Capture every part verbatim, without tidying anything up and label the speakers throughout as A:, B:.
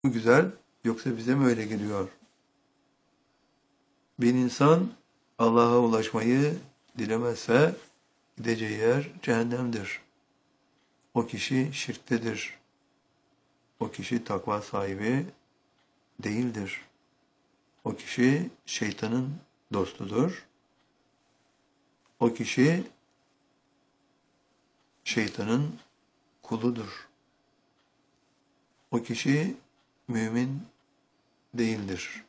A: mu güzel yoksa bize mi öyle geliyor? Bir insan Allah'a ulaşmayı dilemezse gideceği yer cehennemdir. O kişi şirktedir. O kişi takva sahibi değildir. O kişi şeytanın dostudur. O kişi şeytanın kuludur. O kişi mümin değildir.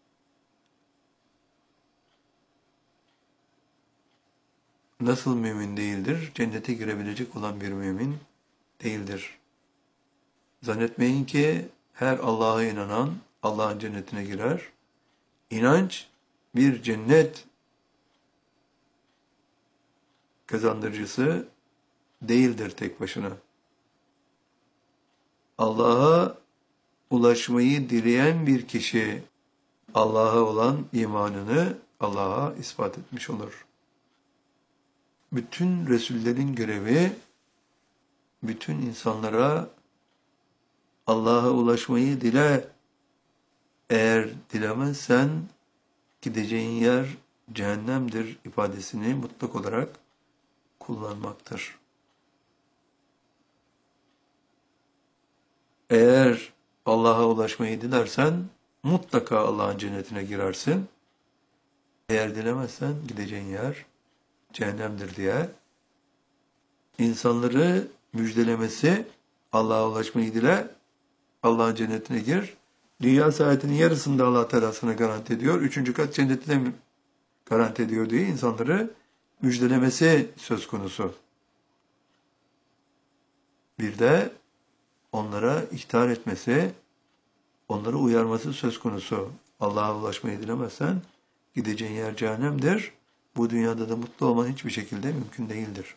A: Nasıl mümin değildir? Cennete girebilecek olan bir mümin değildir. Zannetmeyin ki her Allah'a inanan Allah'ın cennetine girer. İnanç bir cennet kazandırıcısı değildir tek başına. Allah'a ulaşmayı dileyen bir kişi Allah'a olan imanını Allah'a ispat etmiş olur. Bütün Resullerin görevi, bütün insanlara Allah'a ulaşmayı dile. Eğer dilemezsen gideceğin yer cehennemdir ifadesini mutlak olarak kullanmaktır. Eğer Allah'a ulaşmayı dilersen mutlaka Allah'ın cennetine girersin. Eğer dilemezsen gideceğin yer cehennemdir diye insanları müjdelemesi, Allah'a ulaşmayı dile, Allah'ın cennetine gir. Dünya saadetinin yarısında Allah Teala sana garanti ediyor. Üçüncü kat cenneti de garanti ediyor diye insanları müjdelemesi söz konusu. Bir de onlara ihtar etmesi, onları uyarması söz konusu. Allah'a ulaşmayı dilemezsen gideceğin yer cehennemdir. Bu dünyada da mutlu olman hiçbir şekilde mümkün değildir.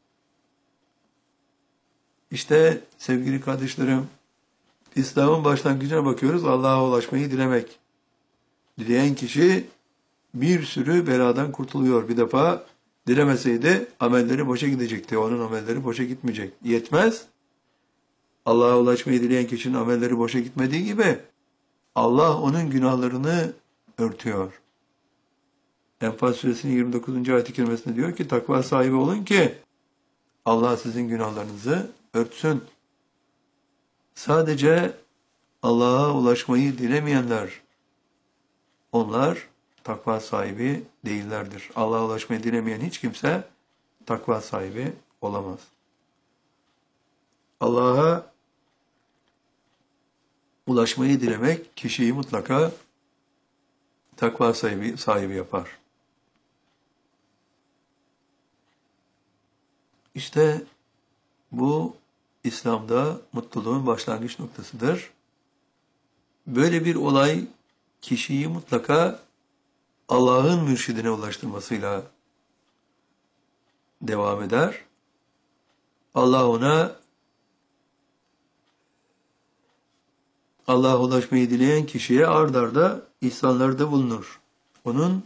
A: İşte sevgili kardeşlerim, İslam'ın başlangıcına bakıyoruz. Allah'a ulaşmayı dilemek. Dileyen kişi bir sürü beladan kurtuluyor. Bir defa dilemeseydi amelleri boşa gidecekti. Onun amelleri boşa gitmeyecek. Yetmez. Allah'a ulaşmayı dileyen kişinin amelleri boşa gitmediği gibi Allah onun günahlarını örtüyor. Enfal suresinin yirmi dokuzuncu ayet-i kerimesinde diyor ki takva sahibi olun ki Allah sizin günahlarınızı örtsün. Sadece Allah'a ulaşmayı dilemeyenler, onlar takva sahibi değillerdir. Allah'a ulaşmayı dilemeyen hiç kimse takva sahibi olamaz. Allah'a ulaşmayı dilemek kişiyi mutlaka takva sahibi, sahibi yapar. İşte bu İslam'da mutluluğun başlangıç noktasıdır. Böyle bir olay kişiyi mutlaka Allah'ın mürşidine ulaştırmasıyla devam eder. Allah ona Allah'a ulaşmayı dileyen kişiye ard arda ihsanlarda bulunur. Onun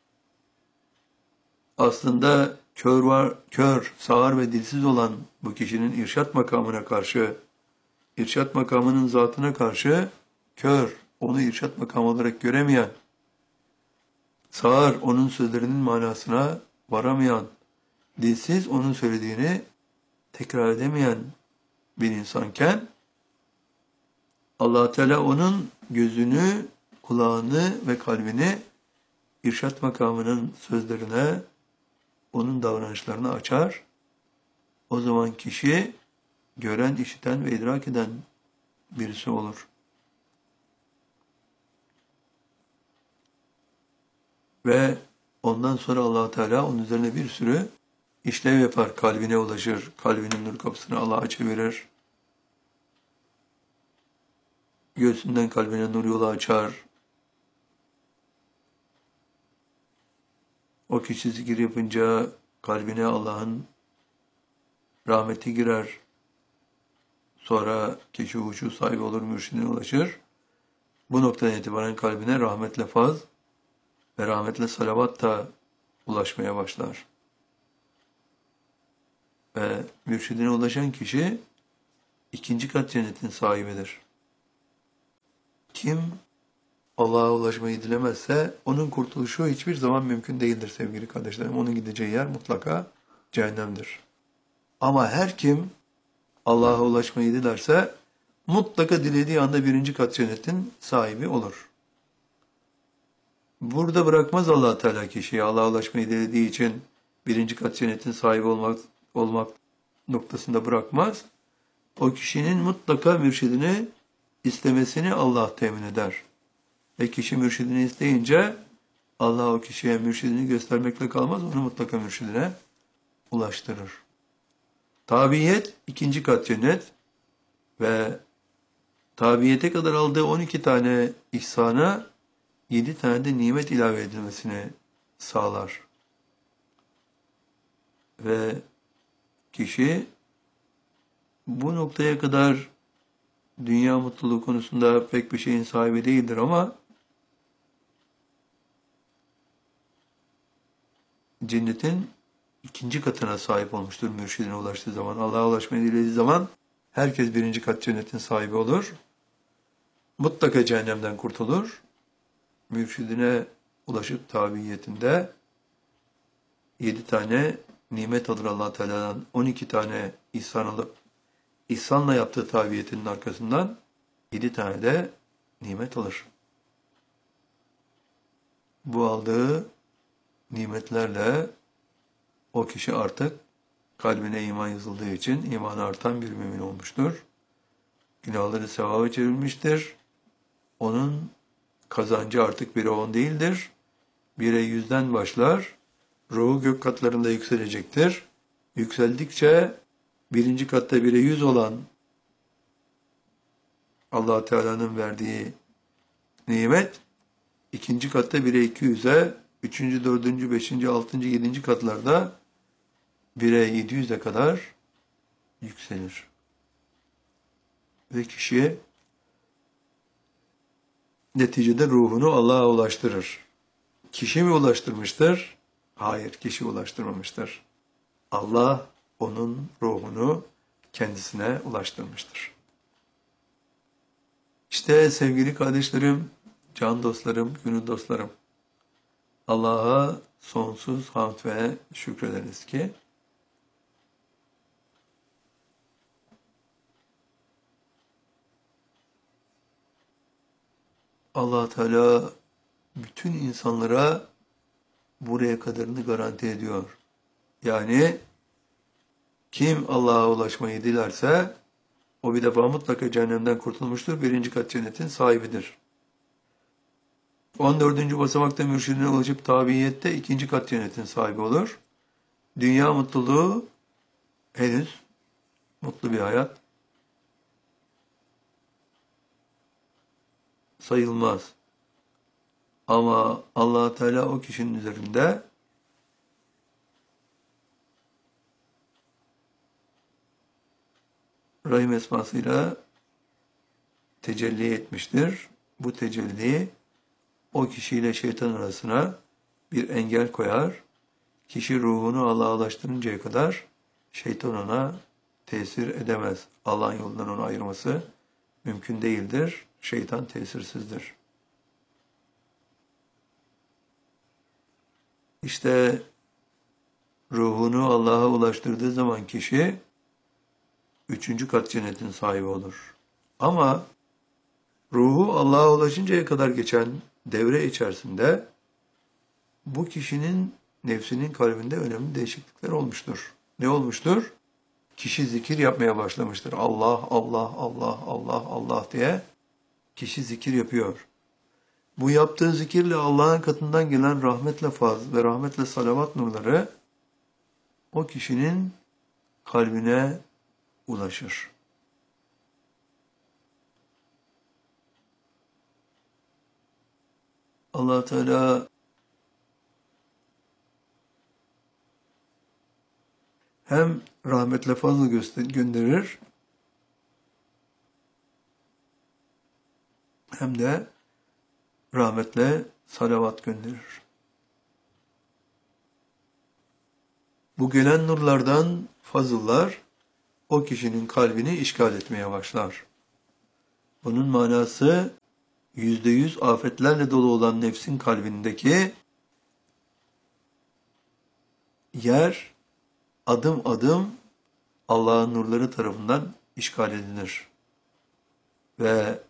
A: aslında kör var, kör, sağır ve dilsiz olan bu kişinin irşat makamına karşı, irşat makamının zatına karşı kör, onu irşat makamı olarak göremeyen, sağır, onun sözlerinin manasına varamayan, dilsiz, onun söylediğini tekrar edemeyen bir insanken, Allah Teala onun gözünü, kulağını ve kalbini irşat makamının sözlerine, onun davranışlarını açar. O zaman kişi gören, işiten ve idrak eden birisi olur. Ve ondan sonra Allah Teala onun üzerine bir sürü işlev yapar. Kalbine ulaşır. Kalbinin nur kapısını Allah'a çevirir. Göğsünden kalbine nur yolu açar. O kişi zikir yapınca kalbine Allah'ın rahmeti girer. Sonra kişi huşu sahibi olur, mürşidine ulaşır. Bu noktadan itibaren kalbine rahmetle faz ve rahmetle salavat da ulaşmaya başlar. Ve mürşidine ulaşan kişi ikinci kat cennetin sahibidir. Kim Allah'a ulaşmayı dilemezse onun kurtuluşu hiçbir zaman mümkün değildir sevgili kardeşlerim. Onun gideceği yer mutlaka cehennemdir. Ama her kim Allah'a ulaşmayı dilerse mutlaka dilediği anda birinci kat cennetin sahibi olur. Burada bırakmaz Allah Teala kişiyi Allah'a ulaşmayı dilediği için birinci kat cennetin sahibi olmak, olmak noktasında bırakmaz. O kişinin mutlaka mürşidini istemesini Allah temin eder. Ve kişi mürşidini isteyince Allah o kişiye mürşidini göstermekle kalmaz, onu mutlaka mürşidine ulaştırır. Tabiyet ikinci kat cennet ve tabiyete kadar aldığı on iki tane ihsana yedi tane de nimet ilave edilmesini sağlar. Ve kişi bu noktaya kadar dünya mutluluğu konusunda pek bir şeyin sahibi değildir ama cennetin ikinci katına sahip olmuştur mürşidine ulaştığı zaman. Allah'a ulaşmayı dilediği zaman herkes birinci kat cennetin sahibi olur. Mutlaka cehennemden kurtulur. Mürşidine ulaşıp tabiyetinde yedi tane nimet alır Allah Teala'dan. on iki tane ihsan alıp ihsanla yaptığı tabiyetinin arkasından yedi tane de nimet alır. Bu aldığı nimetlerle o kişi artık kalbine iman yazıldığı için imanı artan bir mümin olmuştur. Günahları sevaba çevrilmiştir. Onun kazancı artık bire on değildir. Bire yüzden başlar. Ruhu gök katlarında yükselecektir. Yükseldikçe birinci katta bire yüz olan Allah Teala'nın verdiği nimet ikinci katta bire iki yüze, üçüncü, dördüncü, beşinci, altıncı, yedinci katlarda bire yedi yüze kadar yükselir. Ve kişi neticede ruhunu Allah'a ulaştırır. Kişi mi ulaştırmıştır? Hayır, kişi ulaştırmamıştır. Allah onun ruhunu kendisine ulaştırmıştır. İşte sevgili kardeşlerim, can dostlarım, gönül dostlarım, Allah'a sonsuz hamd ve şükrederiz ki Allah Teala bütün insanlara buraya kadarını garanti ediyor. Yani kim Allah'a ulaşmayı dilerse o bir defa mutlaka cehennemden kurtulmuştur. Birinci kat cennetin sahibidir. on dördüncü basamakta mürşidine ulaşıp tabiyette ikinci kat cennetin sahibi olur. Dünya mutluluğu henüz mutlu bir hayat sayılmaz. Ama Allah Teala o kişinin üzerinde Rahim esmasıyla tecelli etmiştir. Bu tecelli o kişiyle şeytan arasına bir engel koyar. Kişi ruhunu Allah'a ulaştırıncaya kadar şeytan ona tesir edemez. Allah'ın yolundan onu ayırması mümkün değildir. Şeytan tesirsizdir. İşte ruhunu Allah'a ulaştırdığı zaman kişi üçüncü kat cennetin sahibi olur. Ama ruhu Allah'a ulaşıncaya kadar geçen devre içerisinde bu kişinin nefsinin kalbinde önemli değişiklikler olmuştur. Ne olmuştur? Kişi zikir yapmaya başlamıştır. Allah, Allah, Allah, Allah, Allah diye kişi zikir yapıyor. Bu yaptığı zikirle Allah'ın katından gelen rahmetle faz ve rahmetle salavat nurları o kişinin kalbine ulaşır. Allah Teala hem rahmetle fazla göster gönderir hem de rahmetle salavat gönderir. Bu gelen nurlardan fazıllar o kişinin kalbini işgal etmeye başlar. Bunun manası yüzde yüz afetlerle dolu olan nefsin kalbindeki yer adım adım Allah'ın nurları tarafından işgal edilir. Ve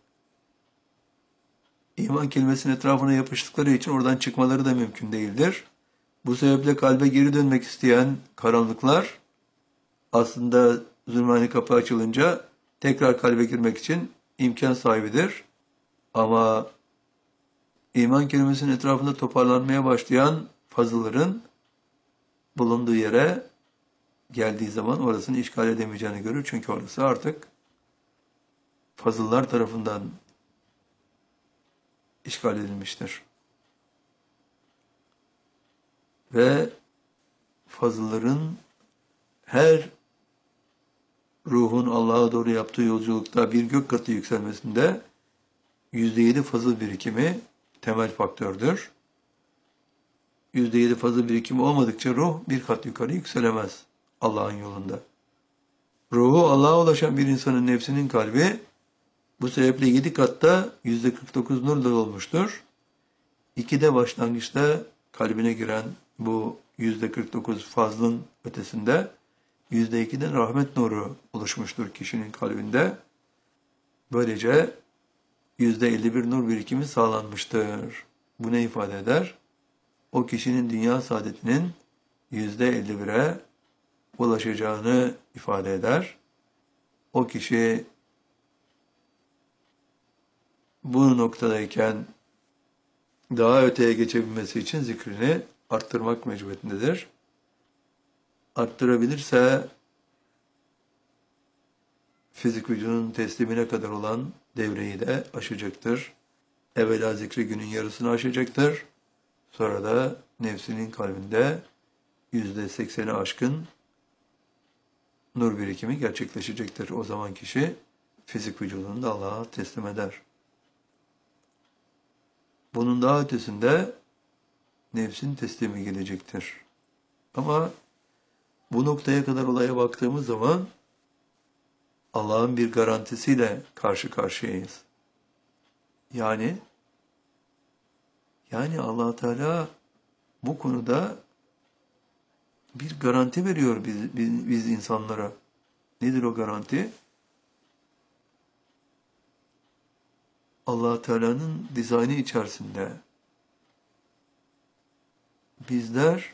A: iman kelimesinin etrafına yapıştıkları için oradan çıkmaları da mümkün değildir. Bu sebeple kalbe geri dönmek isteyen karanlıklar aslında zulmani kapı açılınca tekrar kalbe girmek için imkan sahibidir. Ama iman kelimesinin etrafında toparlanmaya başlayan fazılların bulunduğu yere geldiği zaman orasını işgal edemeyeceğini görür. Çünkü orası artık fazıllar tarafından işgal edilmiştir. Ve fazılların her ruhun Allah'a doğru yaptığı yolculukta bir gök katı yükselmesinde yüzde yedi fazıl birikimi temel faktördür. yüzde yedi fazıl birikimi olmadıkça ruh bir kat yukarı yükselemez Allah'ın yolunda. Ruhu Allah'a ulaşan bir insanın nefsinin kalbi bu sebeple yedi katta yüzde kırk dokuz nurla olmuştur. İkide başlangıçta kalbine giren bu yüzde kırk dokuz fazlın ötesinde yüzde ikiden rahmet nuru oluşmuştur kişinin kalbinde. Böylece yüzde elli bir nur birikimi sağlanmıştır. Bu ne ifade eder? O kişinin dünya saadetinin yüzde elli bire ulaşacağını ifade eder. O kişi bu noktadayken daha öteye geçebilmesi için zikrini arttırmak mecburiyetindedir. Arttırabilirse fizik vücudun teslimine kadar olan devreyi de aşacaktır. Evvela zikri günün yarısını aşacaktır. Sonra da nefsinin kalbinde yüzde sekseni aşkın nur birikimi gerçekleşecektir. O zaman kişi fizik vücudunu da Allah'a teslim eder. Bunun daha ötesinde nefsin teslimi gelecektir. Ama bu noktaya kadar olaya baktığımız zaman Allah'ın bir garantisiyle karşı karşıyayız. Yani yani Allah Teala bu konuda bir garanti veriyor biz, biz, biz insanlara. Nedir o garanti? Allah Teala'nın dizaynı içerisinde bizler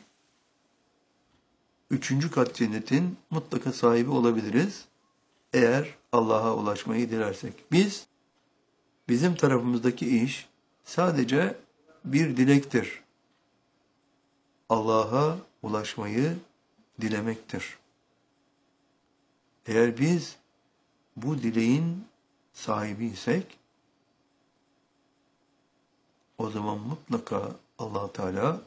A: üçüncü kat cennetin mutlaka sahibi olabiliriz. Eğer Allah'a ulaşmayı dilersek. Biz, bizim tarafımızdaki iş sadece bir dilektir. Allah'a ulaşmayı dilemektir. Eğer biz bu dileğin sahibiysek, o zaman mutlaka Allah Teala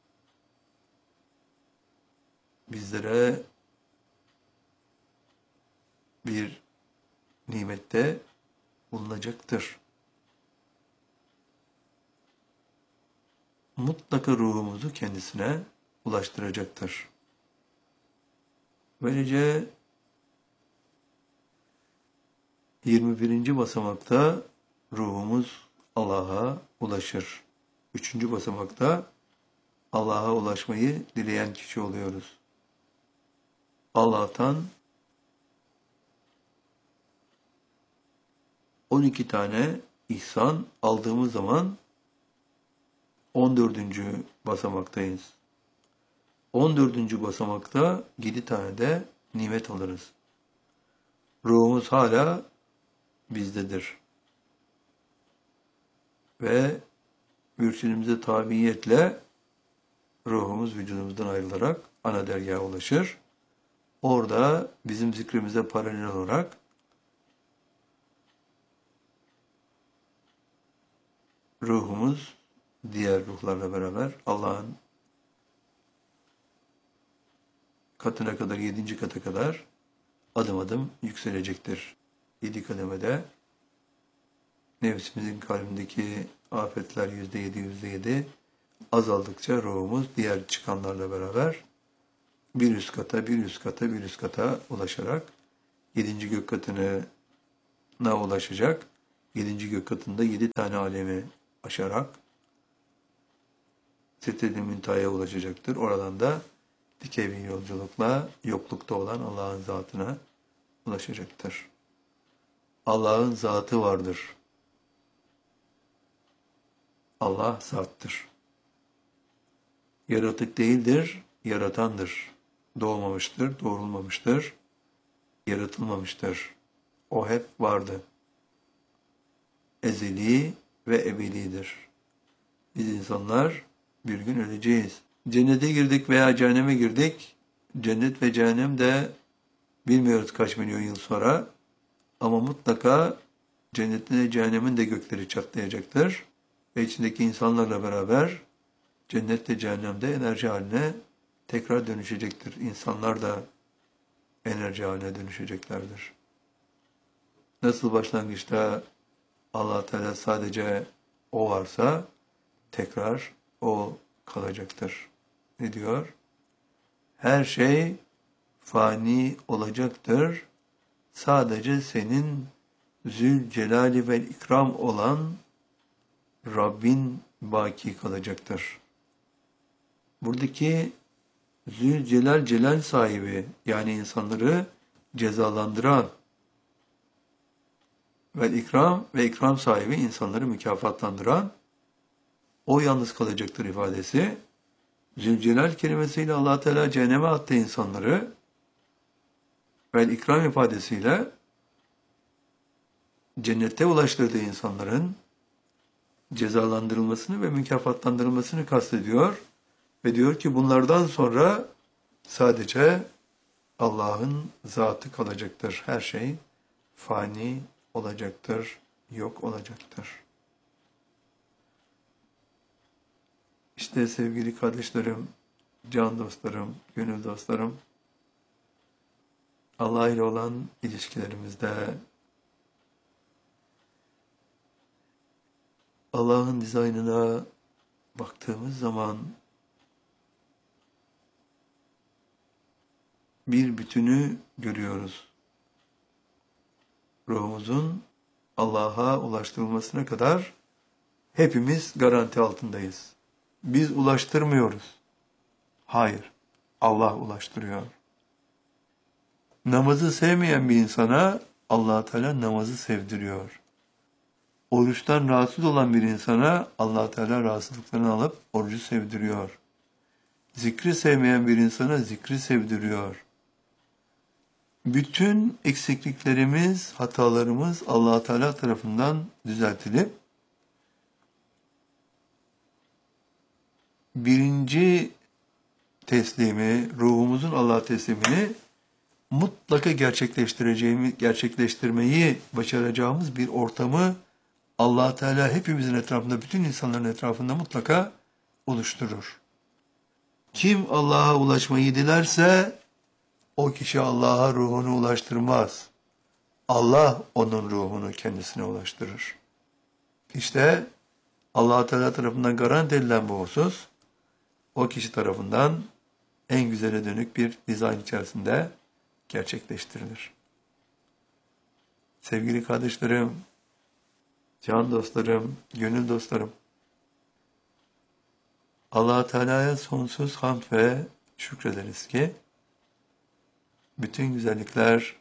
A: bizlere bir nimette bulunacaktır. Mutlaka ruhumuzu kendisine ulaştıracaktır. Böylece yirmi birinci basamakta ruhumuz Allah'a ulaşır. Üçüncü basamakta Allah'a ulaşmayı dileyen kişi oluyoruz. Allah'tan on iki tane ihsan aldığımız zaman on dördüncü basamaktayız. on dördüncü basamakta yedi tane de nimet alırız. Ruhumuz hala bizdedir. Ve mürşidimize tabiiyetle ruhumuz vücudumuzdan ayrılarak ana dergaha ulaşır. Orada bizim zikrimize paralel olarak ruhumuz diğer ruhlarla beraber Allah'ın katına kadar, yedinci kata kadar adım adım yükselecektir. Yedi kademede nefsimizin kalbindeki afetler yüzde yedi, yüzde yedi azaldıkça ruhumuz diğer çıkanlarla beraber bir üst kata, bir üst kata, bir üst kata ulaşarak yedinci gök katına ulaşacak. Yedinci gök katında yedi tane alemi aşarak Sidret-i Münteha'ya ulaşacaktır. Oradan da dikey bir yolculukla yoklukta olan Allah'ın zatına ulaşacaktır. Allah'ın zatı vardır. Allah zattır. Yaratık değildir, yaratandır. Doğmamıştır, doğrulmamıştır, yaratılmamıştır. O hep vardı. Ezeli ve ebedidir. Biz insanlar bir gün öleceğiz. Cennete girdik veya cehenneme girdik. Cennet ve cehennem de bilmiyoruz kaç milyon yıl sonra. Ama mutlaka cennetin ve cehennemin de gökleri çatlayacaktır. Ve içindeki insanlarla beraber cennet ve cehennemde enerji haline tekrar dönüşecektir. İnsanlar da enerji haline dönüşeceklerdir. Nasıl başlangıçta Allah Teala sadece o varsa tekrar o kalacaktır. Ne diyor? Her şey fani olacaktır. Sadece senin Zülcelali ve İkram olan Rabbin baki kalacaktır. Buradaki Zülcelal Celal sahibi, yani insanları cezalandıran ve ikram ve ikram sahibi, insanları mükafatlandıran, o yalnız kalacaktır ifadesi. Zülcelal kelimesiyle Allah Teala cehenneme attı insanları ve ikram ifadesiyle cennete ulaştırdığı insanların cezalandırılmasını ve mükafatlandırılmasını kastediyor ve diyor ki bunlardan sonra sadece Allah'ın zatı kalacaktır. Her şey fani olacaktır, yok olacaktır. İşte sevgili kardeşlerim, can dostlarım, gönül dostlarım, Allah ile olan ilişkilerimizde Allah'ın dizaynına baktığımız zaman bir bütünü görüyoruz. Ruhumuzun Allah'a ulaştırılmasına kadar hepimiz garanti altındayız. Biz ulaştırmıyoruz. Hayır, Allah ulaştırıyor. Namazı sevmeyen bir insana Allah Teala namazı sevdiriyor. Oruçtan rahatsız olan bir insana Allah Teala rahatsızlıklarını alıp orucu sevdiriyor. Zikri sevmeyen bir insana zikri sevdiriyor. Bütün eksikliklerimiz, hatalarımız Allah Teala tarafından düzeltilip birinci teslimi, ruhumuzun Allah teslimini mutlaka gerçekleştireceğimiz, gerçekleştirmeyi başaracağımız bir ortamı Allah Teala hepimizin etrafında, bütün insanların etrafında mutlaka oluşturur. Kim Allah'a ulaşmayı dilerse o kişi Allah'a ruhunu ulaştırmaz. Allah onun ruhunu kendisine ulaştırır. İşte Allah Teala tarafından garanti edilen bu husus o kişi tarafından en güzele dönük bir dizayn içerisinde gerçekleştirilir. Sevgili kardeşlerim, can dostlarım, gönül dostlarım, Allah Teala'ya sonsuz hamd ve şükrederiz ki bütün güzellikler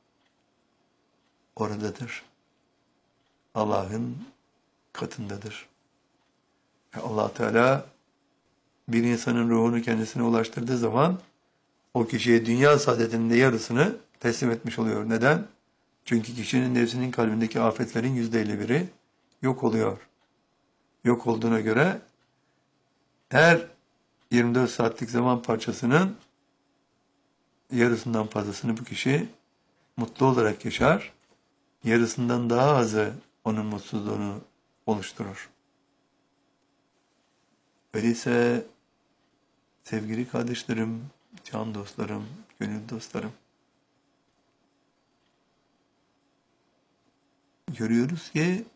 A: oradadır. Allah'ın katındadır. Ve Allah Teala bir insanın ruhunu kendisine ulaştırdığı zaman o kişiye dünya saadetinin de yarısını teslim etmiş oluyor. Neden? Çünkü kişinin nefsinin kalbindeki afetlerin yüzde elli biri yok oluyor. Yok olduğuna göre her yirmi dört saatlik zaman parçasının yarısından fazlasını bu kişi mutlu olarak yaşar. Yarısından daha azı onun mutsuzluğunu oluşturur. Öyleyse sevgili kardeşlerim, can dostlarım, gönül dostlarım, görüyoruz ki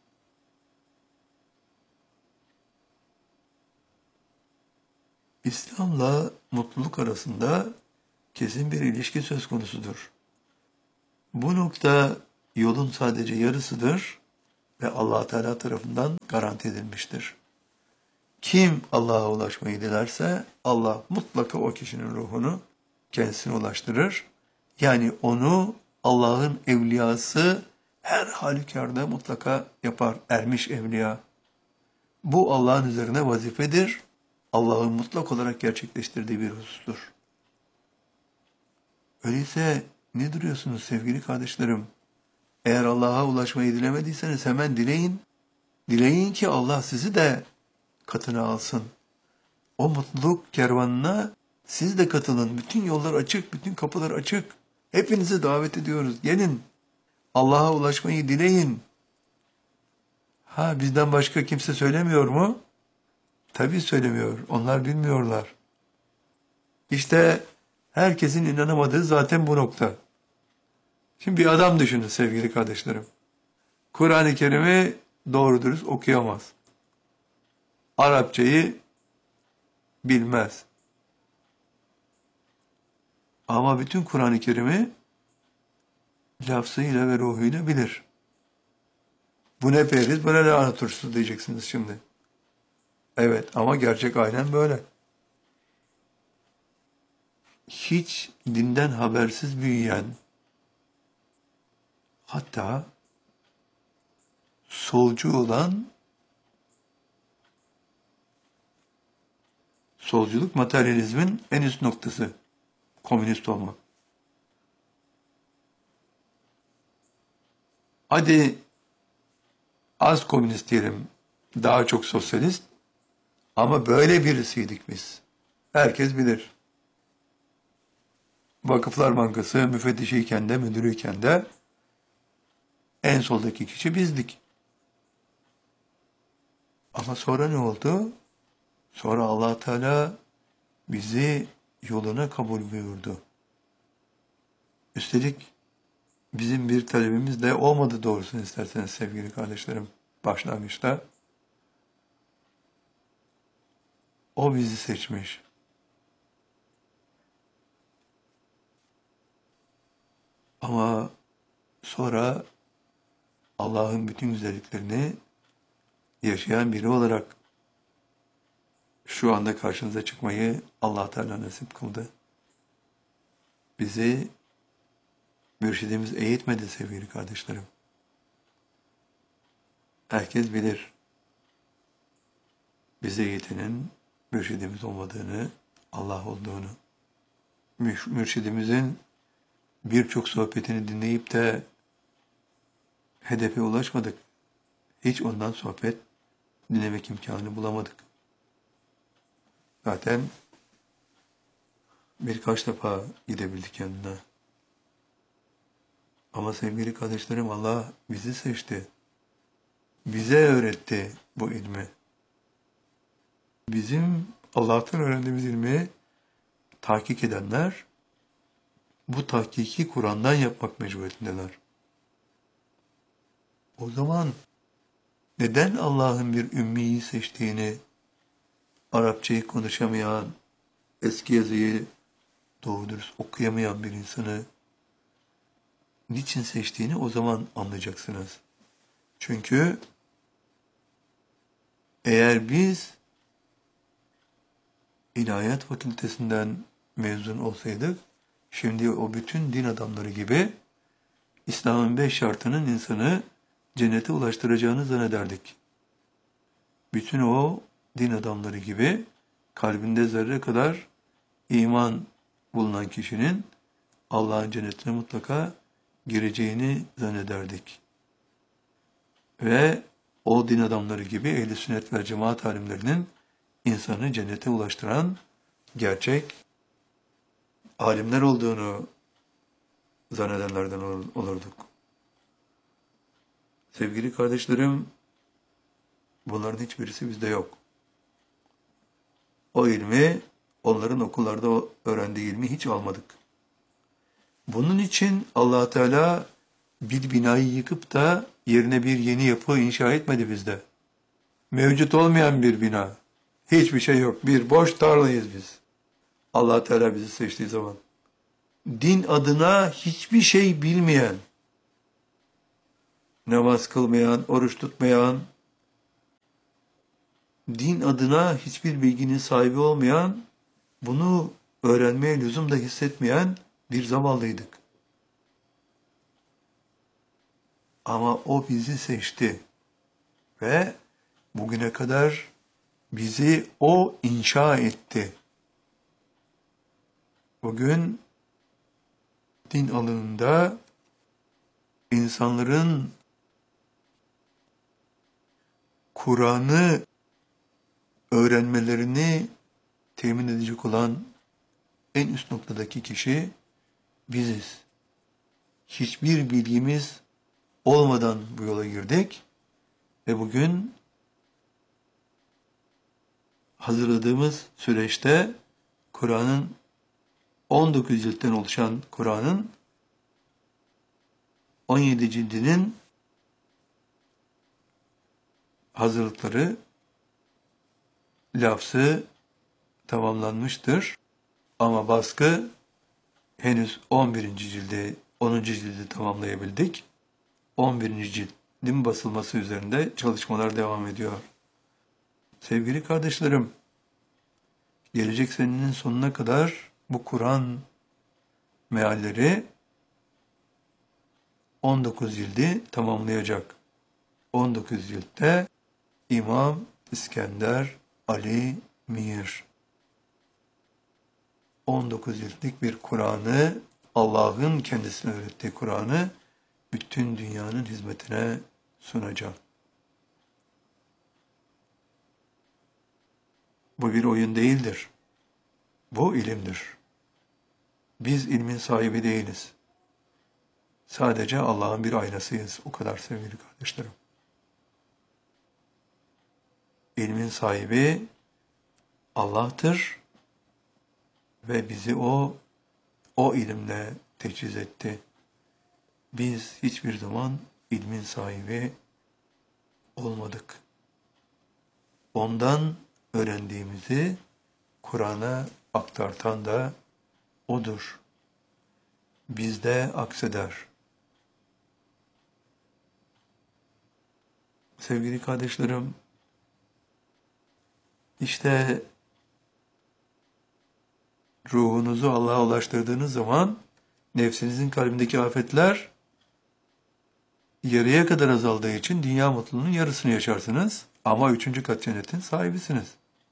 A: İslam'la mutluluk arasında kesin bir ilişki söz konusudur. Bu nokta yolun sadece yarısıdır ve Allah Teala tarafından garanti edilmiştir. Kim Allah'a ulaşmayı dilerse Allah mutlaka o kişinin ruhunu kendisine ulaştırır. Yani onu Allah'ın evliyası her halükarda mutlaka yapar, ermiş evliya. Bu Allah'ın üzerine vazifedir. Allah'ın mutlak olarak gerçekleştirdiği bir husustur. Öyleyse ne duruyorsunuz sevgili kardeşlerim? Eğer Allah'a ulaşmayı dilemediyseniz hemen dileyin. Dileyin ki Allah sizi de katına alsın. O mutluluk kervanına siz de katılın. Bütün yollar açık, bütün kapılar açık. Hepinizi davet ediyoruz. Gelin. Allah'a ulaşmayı dileyin. Ha bizden başka kimse söylemiyor mu? Tabii söylemiyor. Onlar bilmiyorlar. İşte herkesin inanamadığı zaten bu nokta. Şimdi bir adam düşünün sevgili kardeşlerim. Kur'an-ı Kerim'i doğru dürüst okuyamaz. Arapçayı bilmez. Ama bütün Kur'an-ı Kerim'i lafzıyla ve ruhuyla bilir. Bu ne periz, bu ne lanet hırsız diyeceksiniz şimdi. Evet ama gerçek aynen böyle. Hiç dinden habersiz büyüyen, hatta solcu olan, solculuk materyalizmin en üst noktası, komünist olmak. Hadi az komünist diyelim, daha çok sosyalist, ama böyle birisiydik biz. Herkes bilir. Vakıflar Bankası müfettişiyken de, müdürüyken de en soldaki kişi bizdik. Ama sonra ne oldu? Sonra Allah Teala bizi yoluna kabul buyurdu. Üstelik bizim bir talebimiz de olmadı doğrusunu isterseniz sevgili kardeşlerim başlangıçta. O bizi seçmiş. Ama sonra Allah'ın bütün güzelliklerini yaşayan biri olarak şu anda karşınıza çıkmayı Allah Teala nasip kıldı. Bizi mürşidimiz eğitmedi sevgili kardeşlerim. Herkes bilir. Bizi eğitenin mürşidimiz olmadığını, Allah olduğunu. Mürşidimizin birçok sohbetini dinleyip de hedefe ulaşmadık. Hiç ondan sohbet dinlemek imkanı bulamadık. Zaten birkaç defa gidebildik yanına. Ama sevgili kardeşlerim Allah bizi seçti. Bize öğretti bu ilmi. Bizim Allah'tan öğrendiğimiz ilmi tahkik edenler bu tahkiki Kur'an'dan yapmak mecburiyetindeler. O zaman neden Allah'ın bir ümmiyi seçtiğini, Arapçayı konuşamayan, eski yazıyı doğru dürüst okuyamayan bir insanı niçin seçtiğini o zaman anlayacaksınız. Çünkü eğer biz İlahiyat Fakültesinden mezun olsaydık, şimdi o bütün din adamları gibi İslam'ın beş şartının insanı cennete ulaştıracağını zannederdik. Bütün o din adamları gibi kalbinde zerre kadar iman bulunan kişinin Allah'ın cennetine mutlaka gireceğini zannederdik. Ve o din adamları gibi ehl-i sünnet ve cemaat alimlerinin insanı cennete ulaştıran gerçek alimler olduğunu zannedenlerden olurduk. Sevgili kardeşlerim, bunların hiçbirisi bizde yok. O ilmi, onların okullarda öğrendiği ilmi hiç almadık. Bunun için Allah Teala bir binayı yıkıp da yerine bir yeni yapı inşa etmedi bizde. Mevcut olmayan bir bina. Hiçbir şey yok. Bir boş tarlayız biz. Allah Teala bizi seçtiği zaman. Din adına hiçbir şey bilmeyen, namaz kılmayan, oruç tutmayan, din adına hiçbir bilginin sahibi olmayan, bunu öğrenmeye lüzum da hissetmeyen bir zavallıydık. Ama o bizi seçti ve bugüne kadar bizi o inşa etti. Bugün din alanında insanların Kur'an'ı öğrenmelerini temin edecek olan en üst noktadaki kişi biziz. Hiçbir bilgimiz olmadan bu yola girdik ve bugün hazırladığımız süreçte Kur'an'ın on dokuz ciltten oluşan Kur'an'ın on yedi cildinin hazırlıkları, lafzı tamamlanmıştır. Ama baskı henüz on birinci cildi, onuncu cildi tamamlayabildik. on birinci cildin basılması üzerinde çalışmalar devam ediyor. Sevgili kardeşlerim, gelecek senenin sonuna kadar bu Kur'an mealleri on dokuz cildi tamamlayacak. on dokuz ciltte İmam İskender Ali Mir on dokuz ciltlik bir Kur'an'ı, Allah'ın kendisine öğrettiği Kur'an'ı bütün dünyanın hizmetine sunacak. Bu bir oyun değildir. Bu ilimdir. Biz ilmin sahibi değiliz. Sadece Allah'ın bir aynasıyız. O kadar sevgili kardeşlerim. İlmin sahibi Allah'tır ve bizi o o ilimle teçhiz etti. Biz hiçbir zaman ilmin sahibi olmadık. Ondan öğrendiğimizi Kur'an'a aktartan da O'dur. Bizde akseder. Sevgili kardeşlerim, işte ruhunuzu Allah'a ulaştırdığınız zaman nefsinizin kalbindeki afetler yarıya kadar azaldığı için dünya mutluluğunun yarısını yaşarsınız. Ama üçüncü kat cennetin sahibisiniz.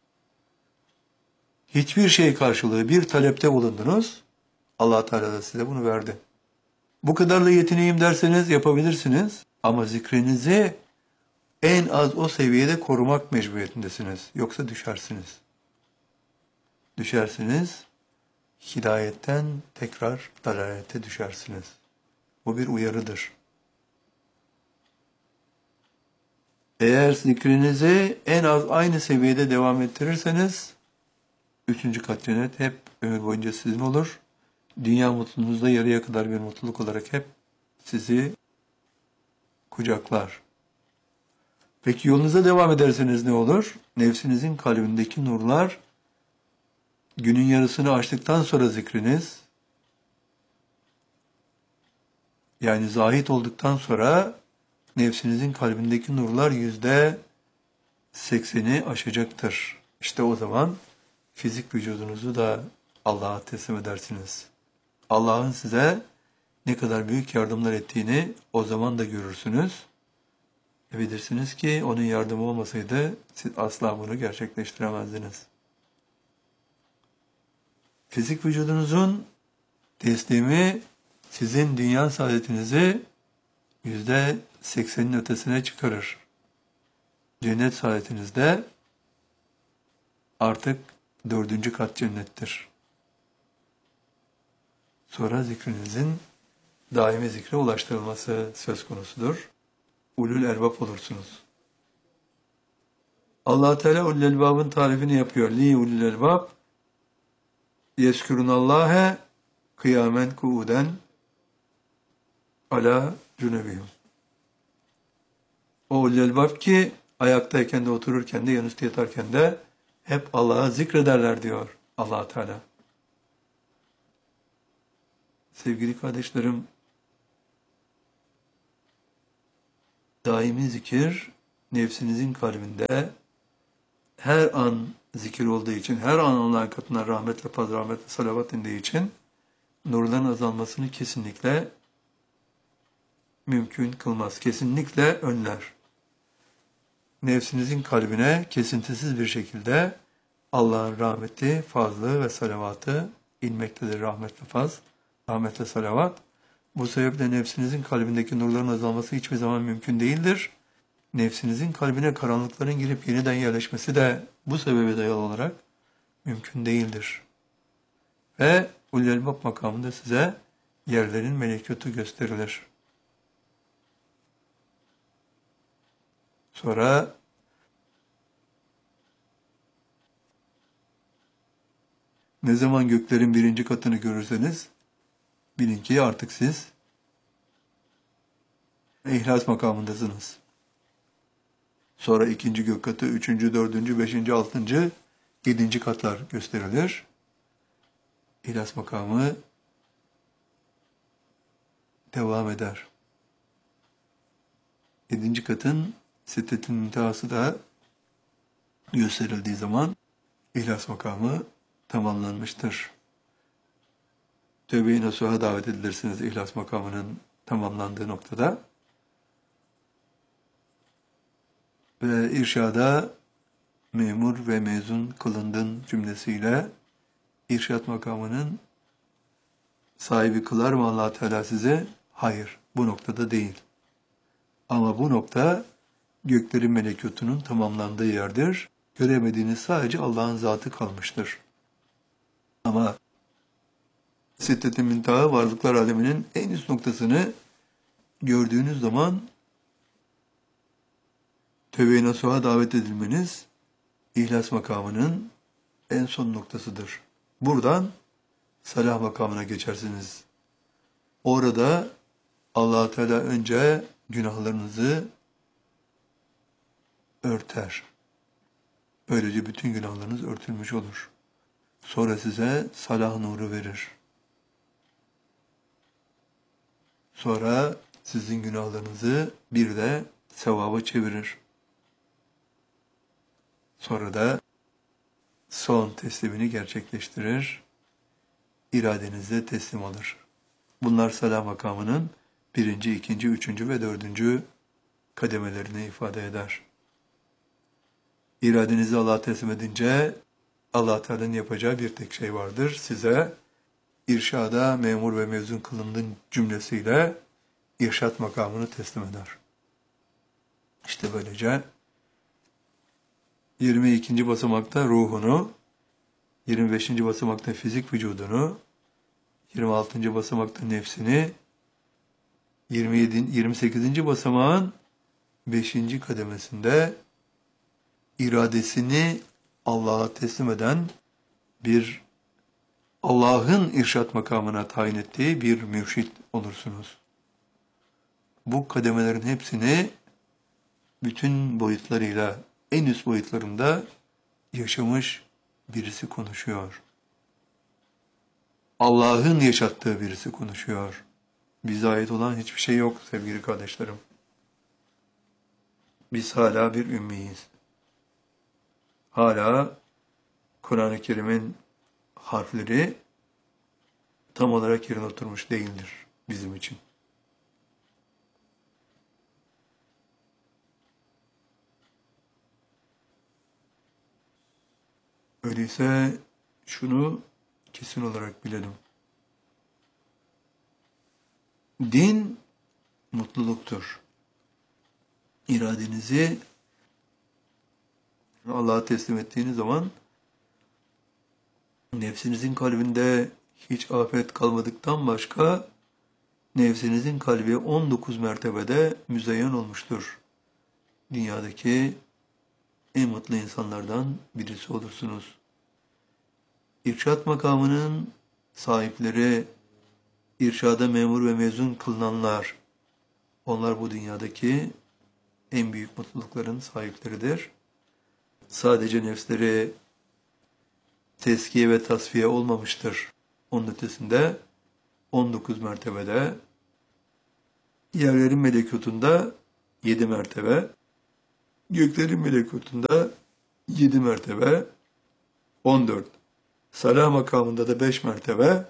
A: Hiçbir şey karşılığı bir talepte bulundunuz. Allah Teala da size bunu verdi. Bu kadarla yetineyim derseniz yapabilirsiniz. Ama zikrinizi en az o seviyede korumak mecburiyetindesiniz. Yoksa düşersiniz. Düşersiniz, hidayetten tekrar dalalete düşersiniz. Bu bir uyarıdır. Eğer zikrinizi en az aynı seviyede devam ettirirseniz, üçüncü kat cennet hep ömür boyunca sizin olur. Dünya mutluluğunuzda yarıya kadar bir mutluluk olarak hep sizi kucaklar. Peki yolunuza devam ederseniz ne olur? Nefsinizin kalbindeki nurlar, günün yarısını açtıktan sonra zikriniz, yani zahit olduktan sonra nefsinizin kalbindeki nurlar yüzde sekseni aşacaktır. İşte o zaman fizik vücudunuzu da Allah'a teslim edersiniz. Allah'ın size ne kadar büyük yardımlar ettiğini o zaman da görürsünüz. Ve bilirsiniz ki onun yardımı olmasaydı siz asla bunu gerçekleştiremezdiniz. Fizik vücudunuzun teslimi sizin dünya saadetinizi yüzde seksenin ötesine çıkarır. Cennet saadetinizde artık dördüncü kat cennettir. Sonra zikrinizin daimi zikre ulaştırılması söz konusudur. Ulul elbab olursunuz. Allah Teala ulul elbabın tarifini yapıyor. Li ulul elbab yeskürunallâhe kıyamen kuuden ala cünebihim. O ulul elbab ki ayaktayken de otururken de yanüstü yatarken de hep Allah'a zikrederler diyor Allah Teala. Sevgili kardeşlerim, daimi zikir nefsinizin kalbinde her an zikir olduğu için, her an Allah'ın katına rahmetle, faz, rahmetle, salavat indiği için nurların azalmasını kesinlikle mümkün kılmaz. Kesinlikle önler. Nefsinizin kalbine kesintisiz bir şekilde Allah'ın rahmeti, fazlı ve salavatı inmektedir. Rahmetle faz, rahmetle salavat. Bu sebeple nefsinizin kalbindeki nurların azalması hiçbir zaman mümkün değildir. Nefsinizin kalbine karanlıkların girip yeniden yerleşmesi de bu sebebe dayalı olarak mümkün değildir. Ve Ulul Elbab makamında size yerlerin melekutu gösterilir. Sonra ne zaman göklerin birinci katını görürseniz bilin ki artık siz İhlas makamındasınız. Sonra ikinci gök katı, üçüncü, dördüncü, beşinci, altıncı, yedinci katlar gösterilir. İhlas makamı devam eder. Yedinci katın Sidretin müntehası da gösterildiği zaman İhlas makamı tamamlanmıştır. Tövbe-i nasuha davet edilirsiniz İhlas makamının tamamlandığı noktada. Ve irşada memur ve mezun kılındın cümlesiyle irşat makamının sahibi kılar mı Allah Teala size? Hayır, bu noktada değil. Ama bu nokta göklerin melekutunun tamamlandığı yerdir. Göremediğiniz sadece Allah'ın zatı kalmıştır. Ama Sidret-i Münteha varlıklar aleminin en üst noktasını gördüğünüz zaman Tövbe-i Nasuh'a davet edilmeniz İhlas makamının en son noktasıdır. Buradan salah makamına geçersiniz. Orada Allah Teala önce günahlarınızı örter. Böylece bütün günahlarınız örtülmüş olur. Sonra size salah nuru verir. Sonra sizin günahlarınızı bir de sevaba çevirir. Sonra da son teslimini gerçekleştirir. İradenizle teslim alır. Bunlar salah makamının birinci, ikinci, üçüncü ve dördüncü kademelerini ifade eder. İradenizi Allah'a teslim edince Allah Teala'nın yapacağı bir tek şey vardır. Size irşada memur ve mezun kılındığın cümlesiyle irşat makamını teslim eder. İşte böylece yirmi ikinci basamakta ruhunu, yirmi beşinci basamakta fizik vücudunu, yirmi altıncı basamakta nefsini, yirmi yedi, yirmi sekizinci basamağın beşinci kademesinde iradesini Allah'a teslim eden bir Allah'ın irşat makamına tayin ettiği bir mürşit olursunuz. Bu kademelerin hepsini bütün boyutlarıyla en üst boyutlarında yaşamış birisi konuşuyor. Allah'ın yaşattığı birisi konuşuyor. Bize ait olan hiçbir şey yok sevgili kardeşlerim. Biz hala bir ümmiyiz. Hala Kur'an-ı Kerim'in harfleri tam olarak yerine oturmuş değildir bizim için. Öyleyse şunu kesin olarak bilelim. Din mutluluktur. İradenizi Allah'a teslim ettiğiniz zaman nefsinizin kalbinde hiç afet kalmadıktan başka nefsinizin kalbi on dokuz mertebede müzeyyen olmuştur. Dünyadaki en mutlu insanlardan birisi olursunuz. İrşat makamının sahipleri, irşada memur ve mezun kılınanlar, onlar bu dünyadaki en büyük mutlulukların sahipleridir. Sadece nefsleri tezkiye ve tasfiye olmamıştır. Onun ötesinde on dokuz mertebede yerlerin melekutunda yedi mertebe, göklerin melekutunda yedi mertebe, on dört. Salah makamında da beş mertebe,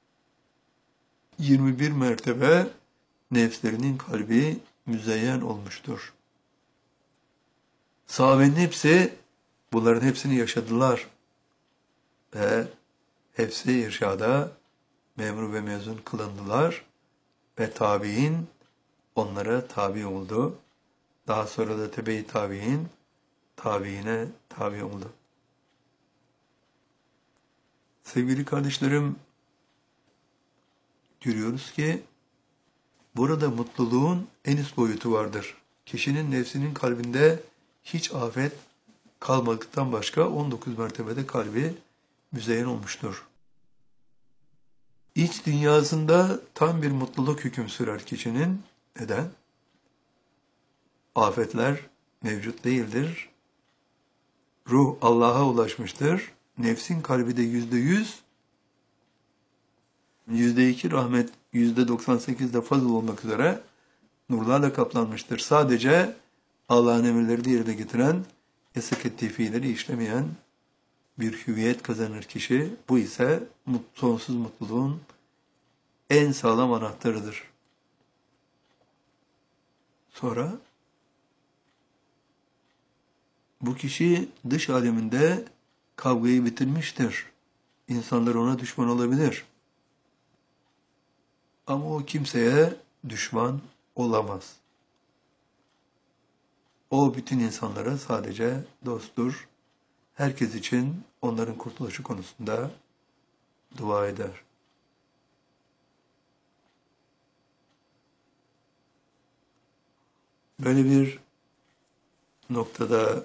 A: yirmi bir mertebe nefslerinin kalbi müzeyyen olmuştur. Sahabenin hepsi bunların hepsini yaşadılar ve hepsi irşada memur ve mezun kılındılar ve tabi'in onlara tabi oldu. Daha sonra da tebe-i tabi'in tabi'ine tabi oldu. Sevgili kardeşlerim, görüyoruz ki burada mutluluğun en üst boyutu vardır. Kişinin nefsinin kalbinde hiç afet kalmadıktan başka on dokuz mertebede kalbi müzeyyen olmuştur. İç dünyasında tam bir mutluluk hüküm sürer kişinin. Neden? Afetler mevcut değildir. Ruh Allah'a ulaşmıştır. Nefsin kalbi de yüzde yüz, yüzde iki rahmet, yüzde doksan sekiz de fazıl olmak üzere nurlarla kaplanmıştır. Sadece Allah'ın emirleri de yerine getiren, yasak ettiği fiilleri işlemeyen bir hüviyet kazanır kişi. Bu ise sonsuz mutluluğun en sağlam anahtarıdır. Sonra bu kişi dış aleminde kavgayı bitirmiştir. İnsanlar ona düşman olabilir. Ama o kimseye düşman olamaz. O bütün insanlara sadece dosttur. Herkes için onların kurtuluşu konusunda dua eder. Böyle bir noktada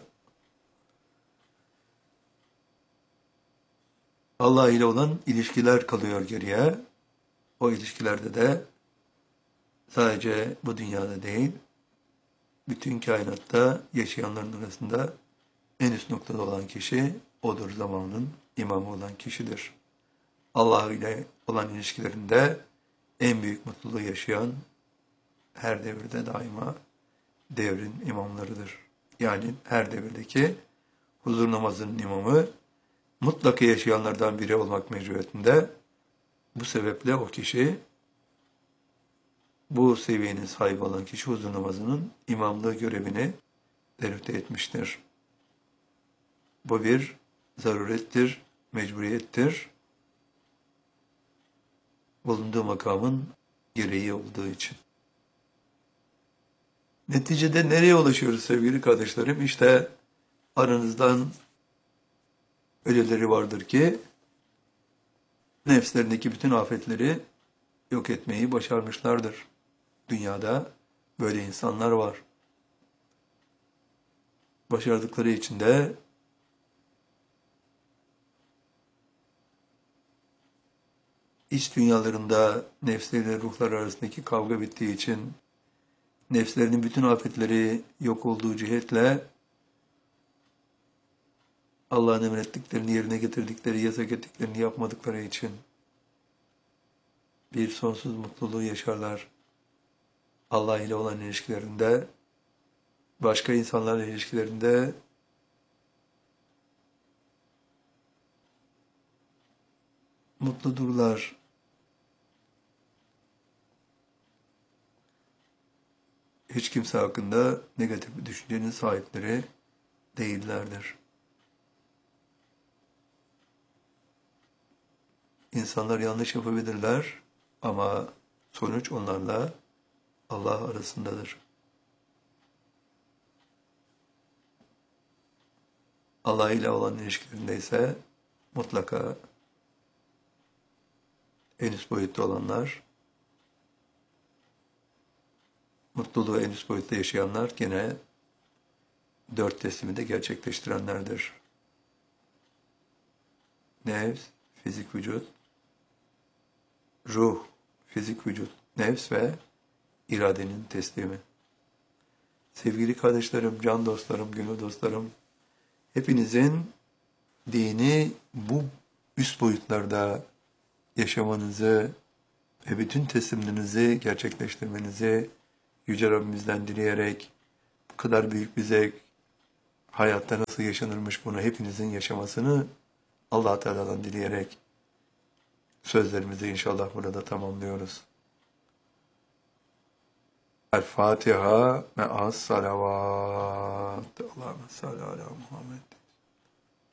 A: Allah ile olan ilişkiler kalıyor geriye. O ilişkilerde de sadece bu dünyada değil, bütün kainatta yaşayanların arasında en üst noktada olan kişi odur, zamanın imamı olan kişidir. Allah ile olan ilişkilerinde en büyük mutluluğu yaşayan her devirde daima devrin imamlarıdır. Yani her devirdeki huzur namazının imamı mutlaka yaşayanlardan biri olmak mecburiyetinde. Bu sebeple o kişi, bu seviyenin sahibi olan kişi huzur namazının imamlığı görevini derüfte etmiştir. Bu bir zarurettir, mecburiyettir. Bulunduğu makamın gereği olduğu için. Neticede nereye ulaşıyoruz sevgili kardeşlerim? İşte aranızdan öyleleri vardır ki nefslerindeki bütün afetleri yok etmeyi başarmışlardır. Dünyada böyle insanlar var. Başardıkları için de iç dünyalarında nefsleriyle ruhlar arasındaki kavga bittiği için nefslerinin bütün afetleri yok olduğu cihetle Allah'ın emrettiklerini yerine getirdikleri, yasak ettiklerini yapmadıkları için bir sonsuz mutluluğu yaşarlar. Allah ile olan ilişkilerinde, başka insanlarla ilişkilerinde mutludurlar. Hiç kimse hakkında negatif bir düşüncenin sahipleri değillerdir. İnsanlar yanlış yapabilirler ama sonuç onlarla Allah arasındadır. Allah ile olan ilişkilerinde ise mutlaka en üst boyutta olanlar, mutluluğu en üst boyutta yaşayanlar gene dört teslimi de gerçekleştirenlerdir. Nefs, fizik vücut, ruh, fizik vücut, nefs ve iradenin teslimi. Sevgili kardeşlerim, can dostlarım, gönül dostlarım, hepinizin dini bu üst boyutlarda yaşamanızı ve bütün teslimlerinizi gerçekleştirmenizi Yüce Rabbimizden dileyerek Bu kadar büyük bir zevk, hayatta nasıl yaşanırmış bunu hepinizin yaşamasını Allah Teala'dan dileyerek sözlerimizi inşallah burada tamamlıyoruz. El Fatiha me'as salavat. Allahümme salli ala Muhammed.